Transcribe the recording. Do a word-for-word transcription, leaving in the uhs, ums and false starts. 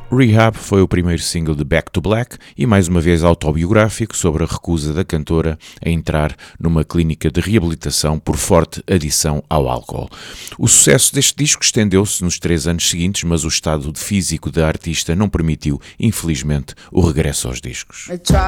Rehab foi o primeiro single de Back to Black e mais uma vez autobiográfico sobre a recusa da cantora a entrar numa clínica de reabilitação por forte adição ao álcool. O sucesso deste disco estendeu-se nos três anos seguintes, mas o estado físico da artista não permitiu, infelizmente, o regresso aos discos.